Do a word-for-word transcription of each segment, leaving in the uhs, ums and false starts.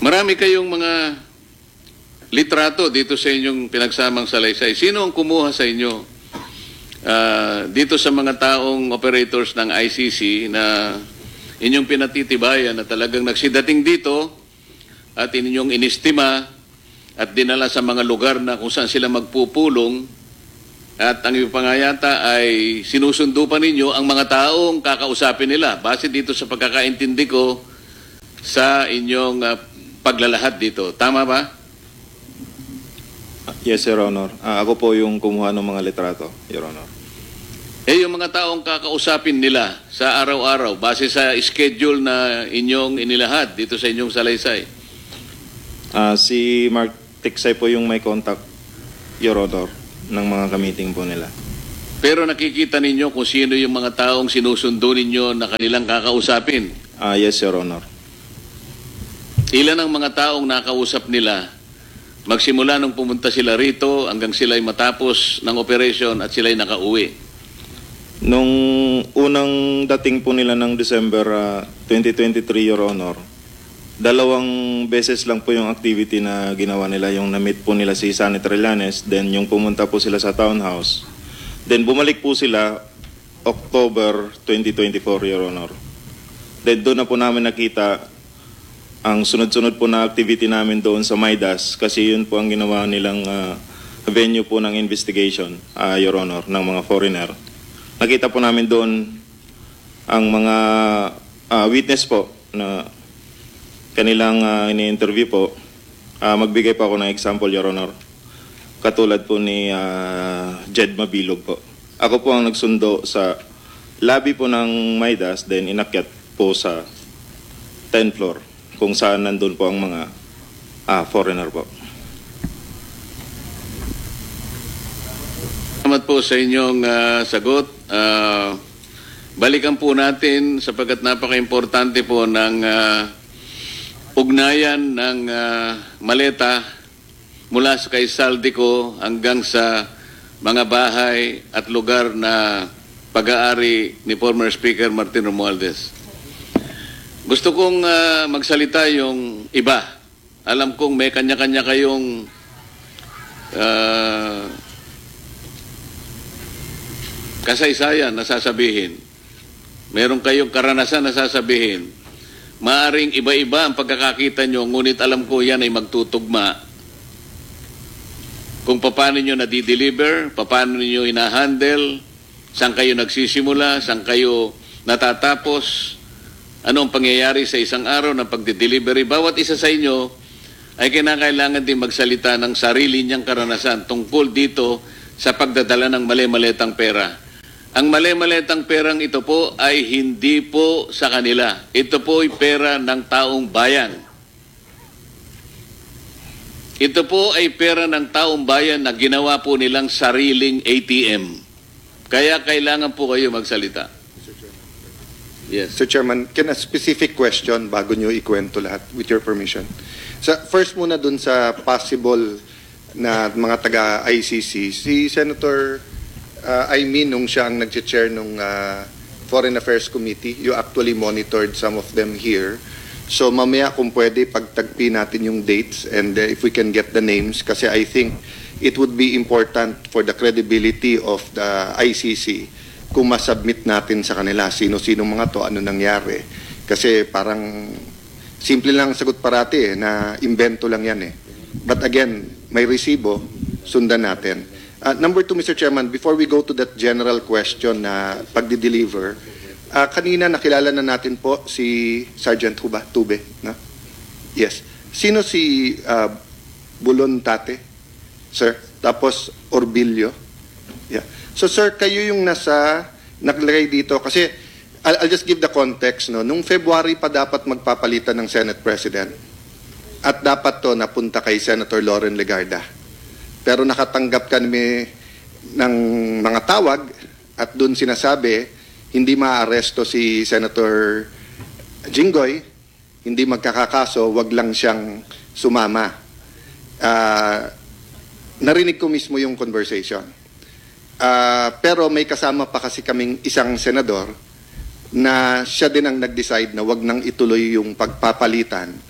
Marami kayong mga litrato dito sa inyong pinagsamang salaysay. Sino ang kumuha sa inyo uh, dito sa mga taong operators ng I C C na inyong pinatitibayan na talagang nagsidating dito at inyong inistima at dinala sa mga lugar na kung saan sila magpupulong at ang ipangayata ay sinusundo pa ninyo ang mga taong kakausapin nila base dito sa pagkakaintindi ko sa inyong uh, paglalahad dito. Tama ba? Yes, Your Honor. Uh, ako po yung kumuha ng mga litrato, Your Honor. Eh, yung mga taong kakausapin nila sa araw-araw base sa schedule na inyong inilahad dito sa inyong salaysay? Uh, si Mark Tiksay po yung may contact, Your Honor, ng mga ka-meeting po nila. Pero nakikita ninyo kung sino yung mga taong sinusundo ninyo na kanilang kakausapin? Uh, yes, Your Honor. Ilan ang mga taong nakausap nila magsimula nung pumunta sila rito hanggang sila'y matapos ng operation at sila'y nakauwi? Nung unang dating po nila ng December uh, twenty twenty-three, Your Honor, dalawang beses lang po yung activity na ginawa nila. Yung na-meet po nila si Senator Trillanes, then yung pumunta po sila sa townhouse. Then bumalik po sila October twenty twenty-four, Your Honor. Then doon na po namin nakita ang sunod-sunod po na activity namin doon sa Maidas kasi yun po ang ginawa nilang uh, venue po ng investigation, uh, Your Honor, ng mga foreigner. Nakita po namin doon ang mga uh, witness po na kanilang uh, ini-interview po. Uh, magbigay pa ako ng example, Your Honor. Katulad po ni uh, Jed Mabilog po. Ako po ang nagsundo sa lobby po ng Maidas, then inakyat po sa tenth floor kung saan nandun po ang mga uh, foreigner po. Salamat po sa inyong uh, sagot. Uh, balikan po natin sapagkat napaka-importante po ng uh, ugnayan ng uh, maleta mula sa kay Saldico hanggang sa mga bahay at lugar na pag-aari ni former Speaker Martin Romualdez. Gusto kong uh, magsalita yung iba. Alam kong may kanya-kanya kayong uh, kasaysayan na sasabihin. Meron kayong karanasan na sasabihin. Maaring iba-iba ang pagkakakita nyo, ngunit alam ko yan ay magtutugma. Kung paano nyo nadi-deliver, paano nyo ina-handle, saan kayo nagsisimula, saan kayo natatapos, anong pangyayari sa isang araw ng pagdi-delivery. Bawat isa sa inyo ay kinakailangan din magsalita ng sarili niyang karanasan tungkol dito sa pagdadala ng mali-maletang pera. Ang mali-maletang perang ito po ay hindi po sa kanila. Ito po ay pera ng taong bayan. Ito po ay pera ng taong bayan na ginawa po nilang sariling A T M. Kaya kailangan po kayo magsalita. Yes. Mister Chairman, can a specific question bago nyo ikwento lahat, with your permission? Sa, first muna dun sa possible na mga taga-I C C, si Senator uh, Aimee, nung siya ang nag-chair nung uh, Foreign Affairs Committee, you actually monitored some of them here. So mamaya kung pwede, pagtagpi natin yung dates and uh, if we can get the names, kasi I think it would be important for the credibility of the I C C kung masubmit natin sa kanila sino-sino mga to, ano nangyari. Kasi parang simple lang sagot parati eh, na invento lang yan eh. But again, may resibo, sundan natin. Uh, number two, Mister Chairman, before we go to that general question na pagdi-deliver, uh, kanina nakilala na natin po si Sergeant Huba, Tube. No? Yes. Sino si uh, Bulon Tate? Sir? Tapos Orbilio? Yeah. So sir, kayo yung nasa naglagay dito kasi I'll, I'll just give the context, no. Nung February pa dapat magpapalitan ng Senate President at dapat to napunta kay Senator Loren Legarda. Pero nakatanggap kami ng mga tawag at doon sinasabi hindi maaaresto si Senator Jinggoy, hindi magkakakaso, wag lang siyang sumama. Uh, narinig ko mismo yung conversation. Uh, pero may kasama pa kasi kaming isang senador na siya din ang nag-decide na wag nang ituloy yung pagpapalitan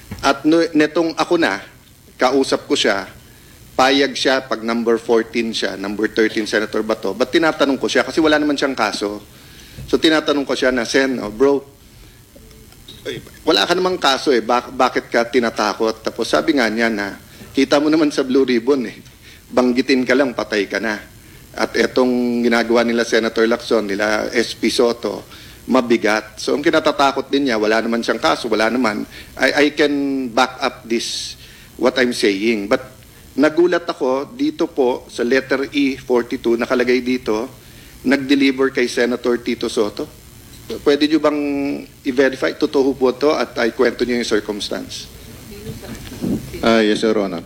At no, netong ako na, kausap ko siya, payag siya pag number fourteen siya, number thirteen Senator Bato. But tinatanong ko siya, kasi wala naman siyang kaso. So tinatanong ko siya na, Sen, oh, bro, wala ka namang kaso eh, bak- bakit ka tinatakot? Tapos sabi nga niya na, kita mo naman sa Blue Ribbon eh, banggitin ka lang, patay ka na. At etong ginagawa nila Senator Lacson, nila S P Soto, mabigat. So ang kinatatakot din niya, wala naman siyang kaso, wala naman. I, I can back up this, what I'm saying. But nagulat ako, dito po, sa letter E forty-two, nakalagay dito, nag-deliver kay Senator Tito Soto. Pwede niyo bang i-verify? Totoo po to at ay kwento niyo yung circumstance. Ah, yes, Your Honor.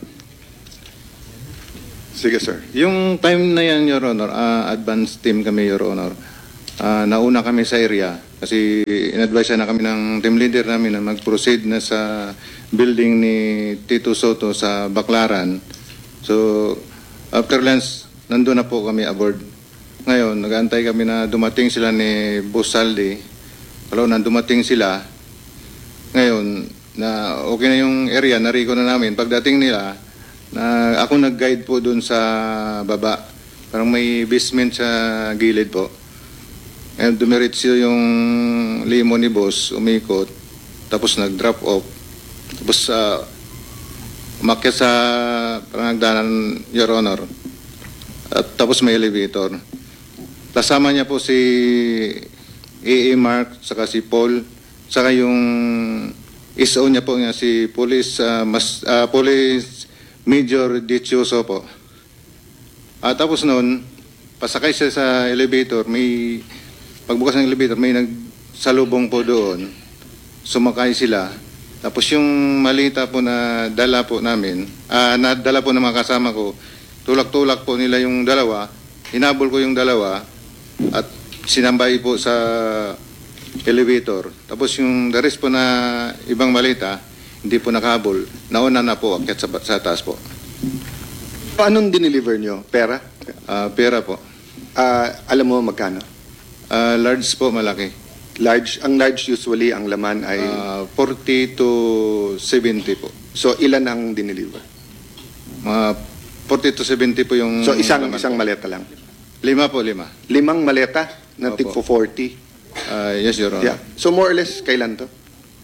Sige, sir. Yung time na yan, Your Honor, ah, advance team kami, Your Honor. Ah, nauna kami sa area kasi in-advise na kami ng team leader namin na mag-proceed na sa building ni Tito Soto sa Baclaran. So, after lunch, nandun na po kami aboard. Ngayon, nag-aantay kami na dumating sila ni Boss Saldi. Kalau na dumating sila, ngayon, na okay na yung area, nariko na namin. Pagdating nila, na ako nag-guide po doon sa baba. Parang may basement sa gilid po. Ngayon, dumiretso yung limo ni Boss, umikot, tapos nag-drop off. Tapos, uh, umakyat sa parang nagdanan, Your Honor. At tapos may elevator. Kasama niya po si A A Mark, saka si Paul, saka yung S O niya po niya, si Police, uh, mas, uh, Police Major Dichoso po. At tapos noon, pasakay siya sa elevator, may, pagbukas ng elevator, may nagsalubong po doon. Sumakay sila. Tapos yung malita po na dala po namin, uh, na dala po ng mga kasama ko, tulak-tulak po nila yung dalawa, hinabol ko yung dalawa, at sinambay po sa elevator. Tapos yung the rest po na ibang malita, hindi po nakahabol. Nauna na po, akyat sa, sa taas po. Anong dineliver nyo? Pera? Ah, pera po. Ah, alam mo magkano? Ah, large po, malaki. Large, ang large usually ang laman ay... Ah, forty to seventy po. so ilan ang dineliver? Mga forty to seventy po yung... So isang laman isang po. maleta lang. Lima po, lima. Limang maleta na Opo. tig forty. Ah, yes, Your Honor. Yeah. So more or less kailan to?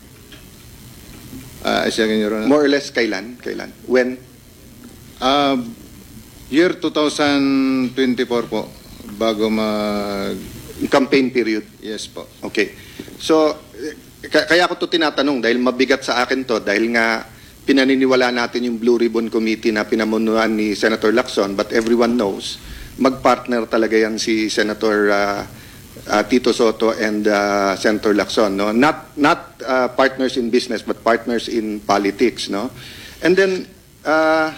Ah, yes, again, Your Honor. More or less kailan? Kailan? When? Ah, year two thousand twenty-four po, bago mag... Campaign period. Yes po. Okay. So, eh, k- kaya ko to tinatanong dahil mabigat sa akin to dahil nga pinaniniwala natin yung Blue Ribbon Committee na pinamunuan ni Senator Lacson, but everyone knows magpartner talaga yan si Senator uh, uh, Tito Soto and uh, Senator Lacson, no? Not not uh, partners in business but partners in politics, no? And then uh,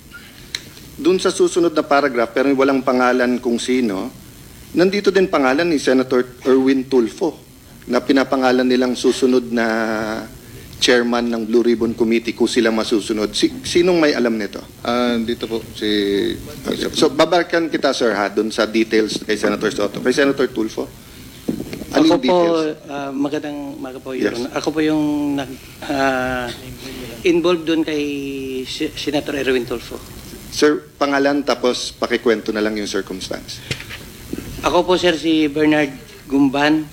dun sa susunod na paragraph pero walang pangalan kung sino, nandito din pangalan ni Senator Erwin Tulfo na pinapangalan nilang susunod na chairman ng Blue Ribbon Committee kung sila masusunod. Si, sinong may alam nito? Ah, dito po si... Okay. So, babalikan kita, sir, ha, dun sa details kay Senator Soto. Kay Senator Tulfo? Ano Ako yung po, details? ah, magandang maga po, Your Yes. Honor. Ako po yung nag, ah, involved doon kay Si- Senator Erwin Tulfo. Sir, pangalan tapos pakikwento na lang yung circumstance. Ako po, sir, si Bernard Gumban.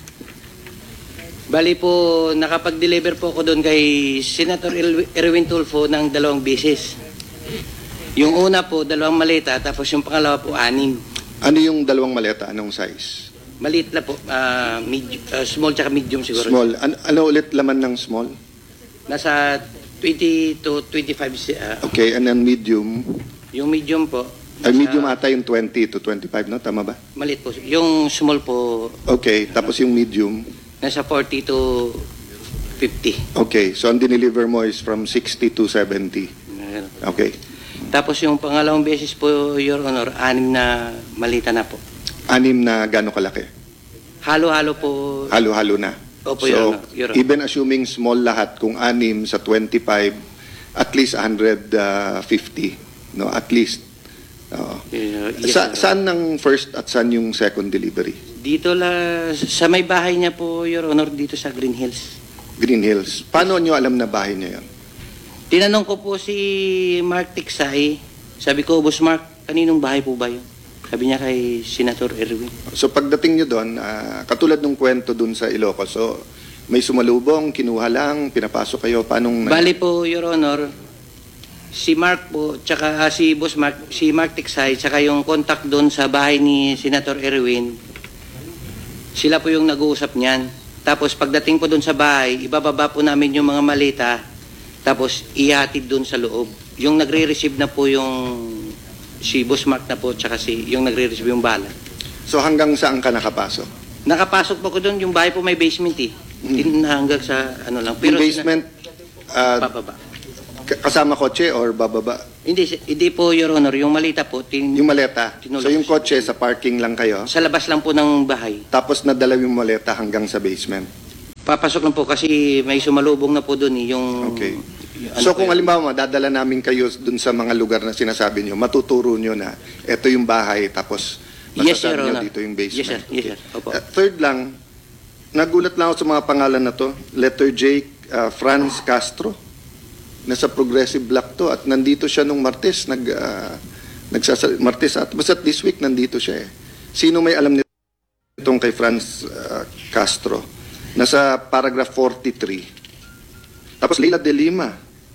Bali po, nakapag-deliver po ako doon kay Senator El- Erwin Tulfo ng dalawang beses. Yung una po, dalawang maleta, tapos yung pangalawa po, anim. Ano yung dalawang maleta? Anong size? Maliit na po, ah, medium, ah, small tsaka medium siguro. Small. An- ano ulit laman ng small? Nasa twenty to twenty-five, si- ah, Okay, and then medium. yung medium po. Ay, nasa- medium ata yung twenty to twenty-five, no? Tama ba? Maliit po. Yung small po, Okay, tapos yung medium. nasa forty to fifty. Okay, so ang dineliver mo is from sixty to seventy. Okay. Tapos yung pangalawang beses po, Your Honor, anim na malita na po. Anim na gano'ng kalaki? Halo-halo po. Halo-halo na. Opo, So, Your Honor. Your Honor. even assuming small lahat, kung anim sa twenty-five, at least one hundred fifty. No, at least. Oo. Uh, yes, Sa, Your Honor. saan ang first at saan yung second delivery? Dito la, sa may bahay niya po, Your Honor, dito sa Green Hills. Green Hills. Paano nyo alam na bahay niya yan? Tinanong ko po si Mark Tiksay, sabi ko, Boss Mark, kaninong bahay po ba yun? Sabi niya kay Senator Erwin. So pagdating nyo doon, ah, katulad ng kwento doon sa Ilocos, so may sumalubong, kinuha lang, pinapasok kayo, paanong... Bali po, Your Honor, si Mark po, tsaka ah, si Boss Mark, si Mark Tiksay, tsaka yung contact doon sa bahay ni Senator Erwin, sila po yung nag-uusap niyan. Tapos pagdating po doon sa bahay, ibababa po namin yung mga malita, tapos ihatid doon sa loob. Yung nagre-receive na po yung si Boss Mark na po, tsaka si, yung nagre-receive yung bala. So hanggang saan ka nakapasok? Nakapasok po ko doon, yung bahay po may basement eh. Mm. Hanggang sa ano lang. Yung basement, ah, Bababa. k- kasama kotse or bababa? Hindi, hindi po, Your Honor. Yung malita po, tin, Yung maleta. Tinulak So yung ko kotse sa parking lang kayo, sa labas lang po ng bahay. tapos nadala yung maleta hanggang sa basement. Papasok lang po kasi may sumalubong na po doon eh, yung... Okay. yung So ano kung po yun. halimbawa dadala namin kayo dun sa mga lugar na sinasabi nyo, matuturo nyo na ito yung bahay tapos Yes, masasabi Your nyo Honor. dito yung basement. Yes, sir. Yes, sir. Opo. Uh, third lang, nagulat lang ako sa mga pangalan na to. Letter J, uh, Franz Castro. Nasa Progressive Black to at nandito siya nung Martes. Nag, uh, nagsasal- Martes at basta this week nandito siya eh. Sino may alam nito itong kay Franz uh, Castro? Nasa paragraph forty-three. Tapos Leila de Lima.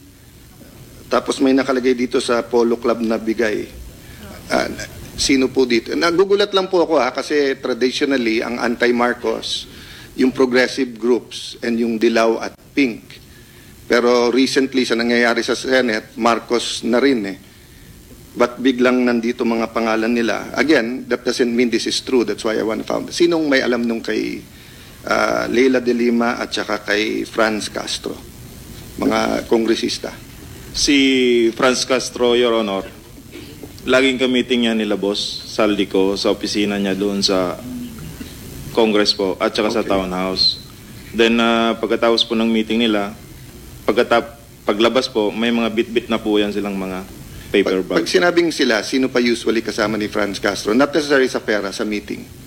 Tapos may nakalagay dito sa Polo Club na bigay. Ah, sino po dito? Nagugulat lang po ako ha, kasi traditionally, ang anti-Marcos, yung progressive groups and yung Dilaw at Pink. Pero recently, sa nangyayari sa Senate, Marcos na rin eh. But biglang nandito mga pangalan nila. Again, that doesn't mean this is true. That's why I want to found. Sinong may alam nung kay ah, Leila de Lima at saka kay Franz Castro? Mga kongresista. Si Franz Castro, Your Honor, laging ka-meeting niya nila boss Saldico sa opisina niya doon sa Congress po at saka sa Okay. Townhouse. Then uh, pagkatapos po ng meeting nila, pagkatap paglabas po, may mga bit-bit na po yan silang mga paper Pag, pag bag. sinabing sila, sino pa usually kasama ni Franz Castro? Not necessarily sa pera, sa meeting.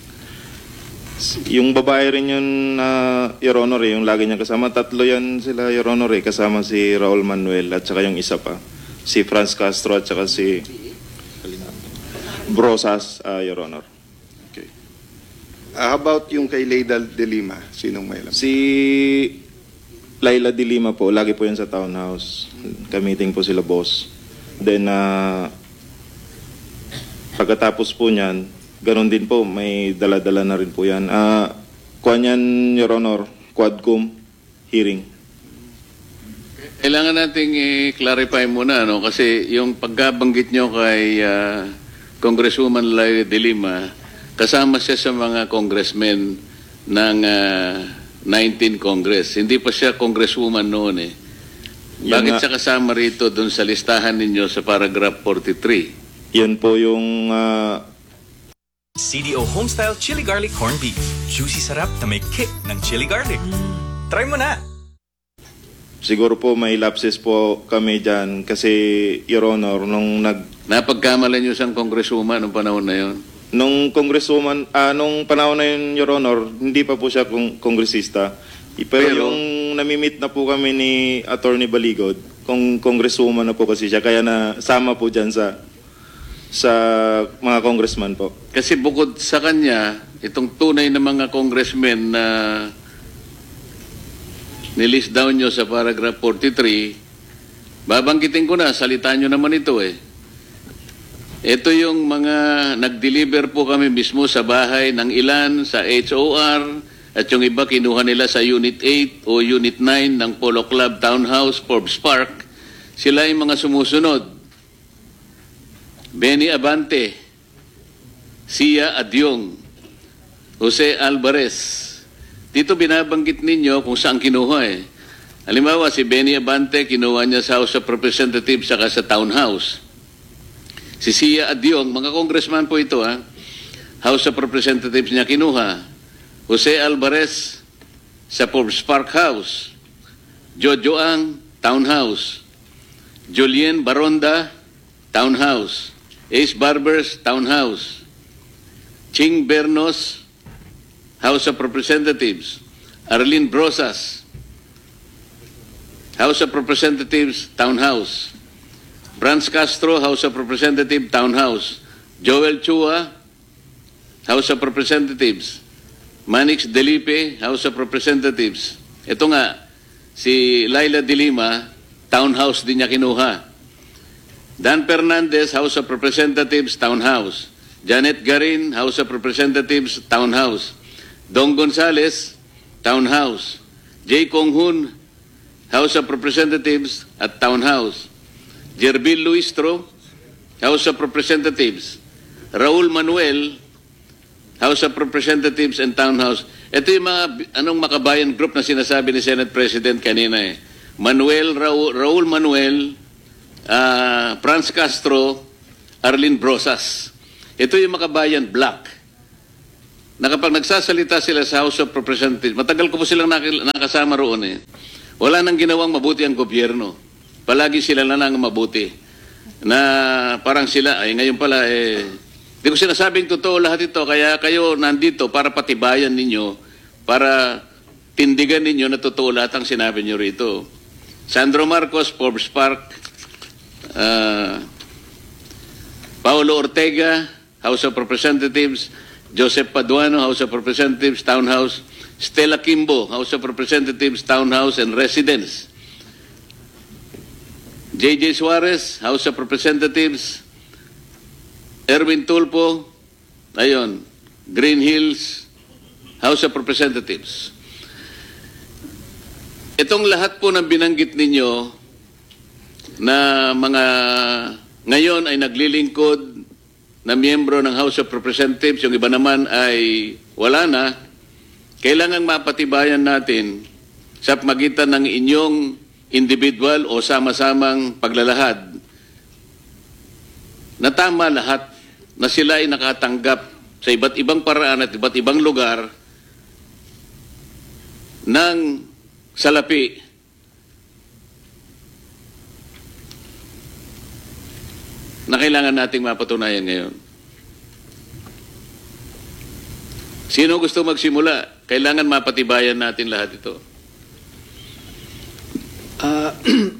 Yung babae rin yun, uh, Your Honor, eh, yung lagi niya kasama. Tatlo yan sila, Your Honor, eh, kasama si Raul Manuel at saka yung isa pa. Si Franz Castro at saka si Brosas, uh, Your Honor. Okay. Ah, how about yung kay Leila de Lima? Sinong may alam? Si Laila de Lima po, lagi po yan sa Townhouse. Ka-meeting po sila boss. Then, uh, pagkatapos po niyan, ganon din po, may dala-dala na rin po yan. Uh, kuwan yan, Your Honor, Quadcom hearing. Kailangan nating i-clarify muna, no? Kasi yung pagkabanggit nyo kay ah, Congresswoman Laila de Lima, kasama siya sa mga congressmen ng ah, nineteenth Congress. Hindi pa siya congresswoman noon eh. Yan Bakit nga. siya kasama rito doon sa listahan ninyo sa paragraph forty-three? Yan po yung uh, C D O Homestyle Chili Garlic Corned Beef. Juicy sarap na may kick ng chili garlic. Try mo na! siguro po may lapses po kami dyan kasi, Your Honor, nung nag Napagkamalan nyo siyang congresswoman noong panahon na yon. Nung congresswoman, ah, nung panahon na yun, Your Honor, hindi pa po siya kong kongresista. I- Pero, Pero- yung namimit na po kami ni Attorney Baligod, kung congresswoman na po kasi siya, kaya na sama po dyan sa sa mga congressman po. Kasi bukod sa kanya, itong tunay na mga congressmen na nilist down nyo sa paragraph forty-three, babanggitin ko na, salita nyo naman ito eh. Ito yung mga nag-deliver po kami mismo sa bahay ng ilan sa H O R at yung iba kinuha nila sa Unit eight o Unit nine ng Polo Club Townhouse, Forbes Park. Sila yung mga sumusunod. Benny Abante, Sia Adyong, Jose Alvarez. Dito binabanggit ninyo kung saan kinuha eh. Halimbawa, si Benny Abante, kinuha niya sa House of Representatives saka sa Townhouse. Si Sia Adyong, mga congressman po ito ha, House of Representatives niya kinuha. Jose Alvarez sa Forbes Park House. Jojo Ang, Townhouse. Julien Baronda, Townhouse. Ace Barbers, Townhouse. Ching Bernos, House of Representatives. Arlene Brosas, House of Representatives, Townhouse. Franz Castro, House of Representatives, Townhouse. Joel Chua, House of Representatives. Manix Delipe, House of Representatives. Ito nga, si Laila de Lima, Townhouse din niya kinuha. Dan Fernandez, House of Representatives, Townhouse. Janet Garin, House of Representatives, Townhouse. Dong Gonzales, Townhouse. J. Kong Hun, House of Representatives at Townhouse. Jerbil Luistro, House of Representatives. Raul Manuel, House of Representatives and Townhouse. Ito yung mga anong makabayan group na sinasabi ni Senate President kanina eh. Manuel, Raul, Raul Manuel, uh, Franz Castro, Arlene Brosas. Ito yung makabayan black. Na kapag nagsasalita sila sa House of Representatives, matagal ko po silang nak- nakasama roon eh. Wala nang ginawang mabuti ang gobyerno. Palagi sila na nang mabuti. Na parang sila, ay ngayon pala eh, di ko sinasabing totoo lahat ito, kaya kayo nandito para patibayan ninyo, para tindigan ninyo na totoo lahat ang sinabi nyo rito. Sandro Marcos, Forbes Park, uh, Paulo Ortega, House of Representatives, Joseph Paduano, House of Representatives, Townhouse, Stella Kimbo, House of Representatives, Townhouse and Residence. J J Suarez, House of Representatives, Erwin Tulpo, ayun, Green Hills, House of Representatives. Itong lahat po ng binanggit ninyo na mga ngayon ay naglilingkod na miyembro ng House of Representatives, yung iba naman ay wala na, kailangang mapatibayan natin sa pagitan ng inyong individual o sama-samang paglalahad na tama lahat, na sila ay nakatanggap sa iba't ibang paraan at iba't ibang lugar ng salapi na kailangan nating mapatunayan ngayon. Sino gusto magsimula? Kailangan mapatibayan natin lahat ito. Uh,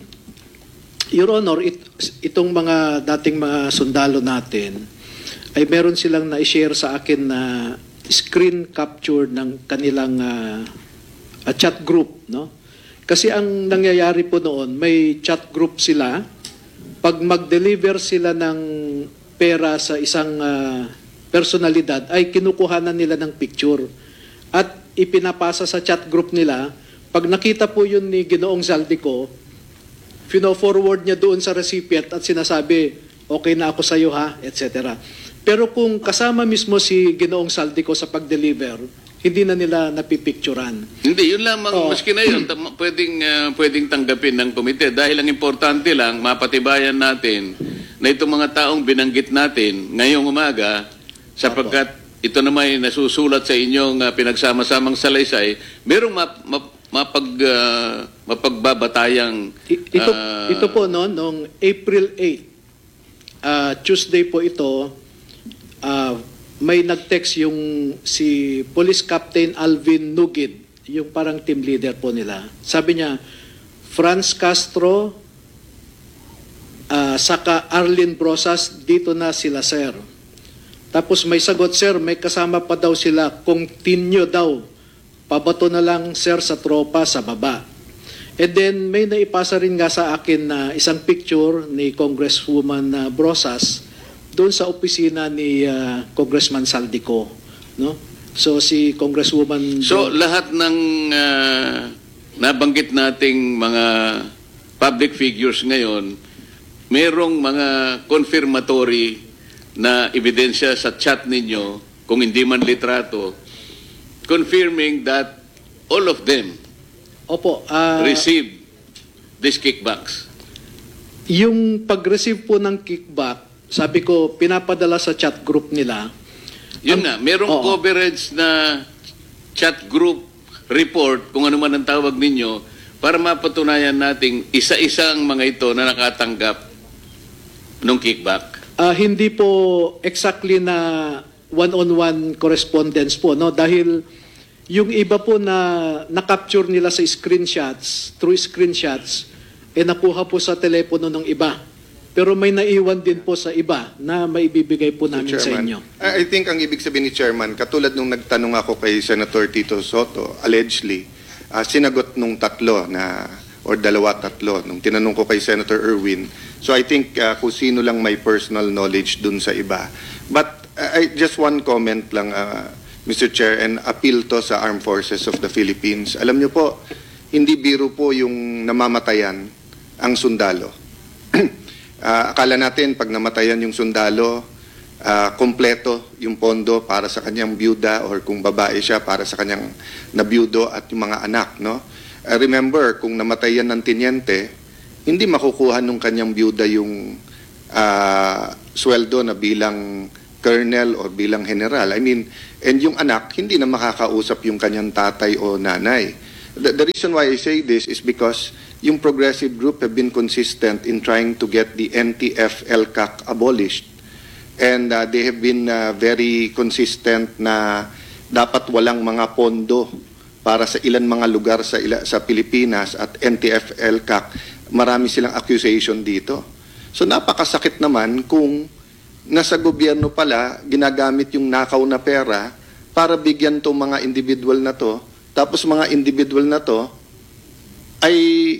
Your Honor, it, itong mga dating mga sundalo natin ay meron silang na-share sa akin na screen capture ng kanilang uh, uh, chat group, no? Kasi ang nangyayari po noon, may chat group sila. Pag mag-deliver sila ng pera sa isang uh, personalidad, ay kinukuhanan nila ng picture at ipinapasa sa chat group nila. Pag nakita po yun ni Ginoong Zaldico, fino-forward niya doon sa recipient at sinasabi, okay na ako sa iyo ha, et cetera. Pero kung kasama mismo si Ginoong Zaldico sa pag-deliver, hindi na nila napipicturan. Hindi, yun lamang, Oo. maski na yun, tam- pwedeng, uh, pwedeng tanggapin ng komite. Dahil ang importante lang, mapatibayan natin na itong mga taong binanggit natin ngayong umaga, sapagkat ito naman ay nasusulat sa inyong uh, pinagsama-samang salaysay, merong map, map, mapag, uh, mapagbabatayang... I- ito, uh, ito po, no, noong April eighth, uh, Tuesday po ito, uh, may nag-text yung si Police Captain Alvin Nugid, yung parang team leader po nila. Sabi niya, Franz Castro, uh, saka Arlene Brosas, dito na sila, sir. Tapos may sagot, sir, may kasama pa daw sila, continue daw. Pabato na lang, sir, sa tropa sa baba. And then may naipasa rin nga sa akin na isang picture ni Congresswoman uh, Brosas doon sa opisina ni uh, Congressman Zaldico, no? So si Congresswoman So lahat ng uh, nabanggit nating mga public figures ngayon, merong mga confirmatory na ebidensya sa chat ninyo, kung hindi man litrato, confirming that all of them Opo, uh, receive these kickbacks. yung pag-receive po ng kickback, sabi ko, pinapadala sa chat group nila. Yun Ang- nga, merong Oo. coverage na chat group report, kung ano man ang tawag ninyo, para mapatunayan nating isa-isang mga ito na nakatanggap ng kickback. Ah, hindi po exactly na one-on-one correspondence po, no? Dahil Yung iba po na na-capture nila sa screenshots, through screenshots, eh nakuha po sa telepono ng iba. Pero may naiwan din po sa iba na maibibigay po namin sa inyo. I I think ang ibig sabihin ni Chairman, katulad nung nagtanong ako kay Senator Tito Soto, allegedly, uh, sinagot nung tatlo na, or dalawa tatlo, nung tinanong ko kay Senator Erwin. So I think uh, kung sino lang may personal knowledge dun sa iba. But uh, I, just one comment lang, uh, Mister Chair, and appeal to sa Armed Forces of the Philippines. Alam niyo po, hindi biro po yung namamatayan ang sundalo. Uh, akala natin pag namatayan yung sundalo, uh, kompleto yung pondo para sa kanyang byuda or kung babae siya para sa kanyang nabyudo at yung mga anak. No? Uh, remember, kung namatayan ng tinyente, hindi makukuha nung kanyang byuda yung uh, sweldo na bilang colonel or bilang general. I mean, and yung anak, hindi na makakausap yung kanyang tatay o nanay. The, the reason why I say this is because yung progressive group have been consistent in trying to get the N T F L C A C abolished. And uh, they have been uh, very consistent na dapat walang mga pondo para sa ilan mga lugar sa, ila, sa Pilipinas at N T F L C A C. Marami silang accusation dito. So napakasakit naman kung nasa gobyerno pala ginagamit yung nakaw na pera para bigyan to mga individual na to. Tapos mga individual na to ay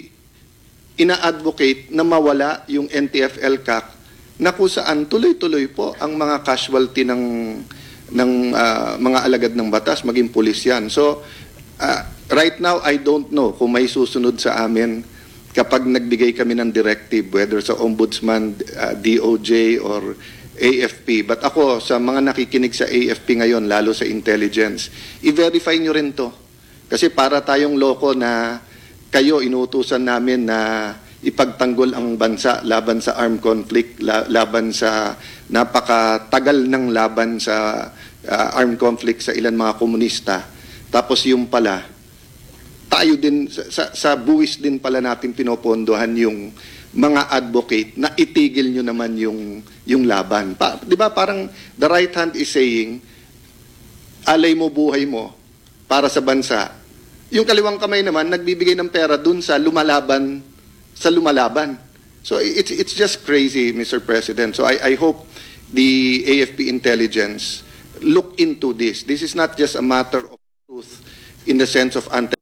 ina-advocate na mawala yung N T F L C A C na kung saan tuloy-tuloy po ang mga casualty ng ng uh, mga alagad ng batas, maging pulis yan. So, uh, right now, I don't know kung may susunod sa amin kapag nagbigay kami ng directive, whether sa Ombudsman, uh, D O J, or A F P. But ako, sa mga nakikinig sa A F P ngayon, lalo sa intelligence, i-verify nyo rin to. Kasi para tayong loko na kayo inuutusan namin na ipagtanggol ang bansa laban sa armed conflict, la, laban sa napakatagal ng laban sa uh, armed conflict sa ilan mga komunista. Tapos yung pala, tayo din, sa, sa buwis din pala natin pinopondohan yung mga advocate na itigil nyo naman yung, yung laban. Pa, di ba parang the right hand is saying, alay mo buhay mo para sa bansa. Yung kaliwang kamay naman, nagbibigay ng pera dun sa lumalaban, sa lumalaban. So it's, it's just crazy, Mister President. So I, I hope the A F P intelligence look into this. This is not just a matter of truth in the sense of anti-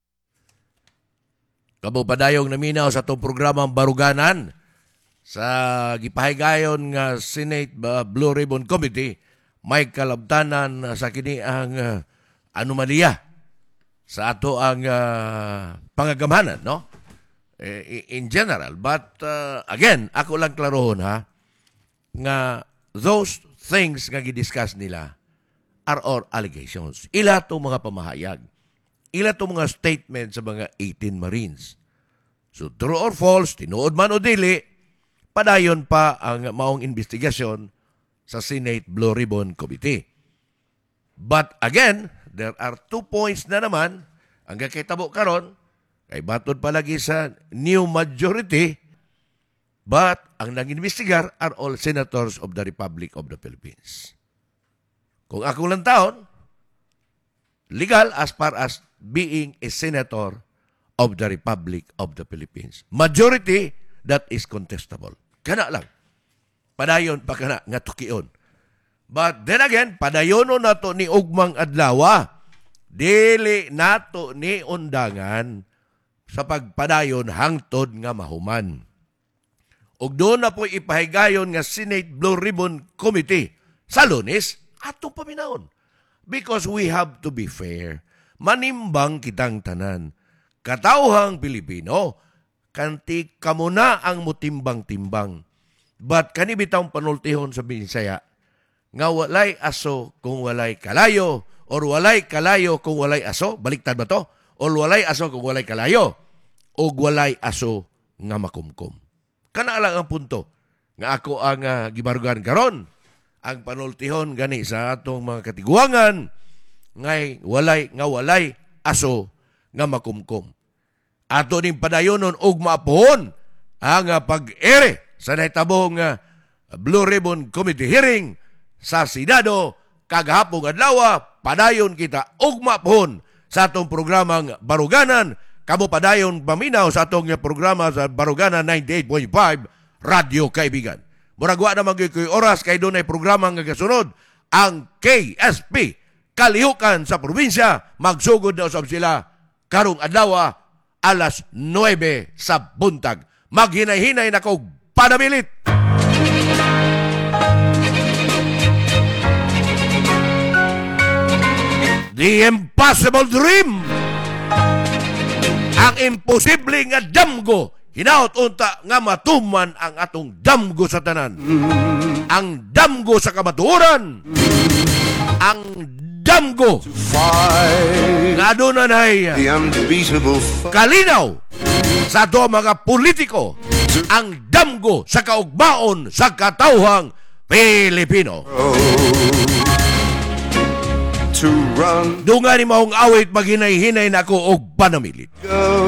Kamo padayong naminaw sa itong programang Baruganan sa gipahigayon nga Senate uh, Blue Ribbon Committee, may kalabtanan uh, sa kini ang uh, anomalya sa ato ang uh, pangagamhanan, no? Eh, in general. But uh, again, ako lang klarohon ha, nga those things nga gidiscuss nila are all allegations. Ila itong mga pamahayag. Ila itong mga statement sa mga eighteen Marines. So true or false, tinuod man o dili, padayon pa ang maong investigasyon sa Senate Blue Ribbon Committee. But again, there are two points na naman ang kakitabo karon kay batod palagi sa new majority, but ang nag-investigar are all senators of the Republic of the Philippines. Kung ako lang taon, legal as far as being a senator of the Republic of the Philippines. Majority, that is contestable. Kana lang. Padayon pa kana nga tukion. But then again, padayono nato ni ugmang adlawa. Dili nato ni undangan sa pagpadayon hangtod nga mahuman. Ug doon na po ipahigayon nga Senate Blue Ribbon Committee sa Lunes, atong paminahon. Because we have to be fair. Manimbang kitang tanan. Katauhang Pilipino, kanti kamo na ang mutimbang-timbang. But kanibitang panultihon sa Binisaya, nga walay aso kung walay kalayo, or walay kalayo kung walay aso, baliktad ba to? Or walay aso kung walay kalayo, o walay aso nga makumkum. Kana lang ang punto. Nga ako ang uh, gibarugan karon, ang panultihon gani sa atong mga katiguangan, ngay walay nga walay aso nga makumkum. Ato ning padayonon og maapuhon ang uh, pag-ere sa nahitabong uh, Blue Ribbon Committee hearing sa Senado kagahapong adlaw, padayon kita og maapuhon sa atong programang Baruganan. Kamo padayon paminaw sa atong programa sa Baruganan ninety-eight point five Radio Kaibigan. Muragwa na magiging oras kay doon ay programa nga kasunod, ang K S P, Kalihukan sa Probinsya. Magsugod na usab sila karong adlaw alas nuwebe sa buntag. Maghinay-hinay na kog panamilit. The Impossible Dream. Ang imposible nga damgo. Hinaot unta nga matuman ang atong damgo sa tanan. Ang damgo sa kamatuoran. Ang damgo nga doon ay kalinaw sa ato mga politiko. Ang damgo sa kaugmaon sa katawhang Pilipino. Dunga ni maong awit maghinay-hinay na ako og panamilit.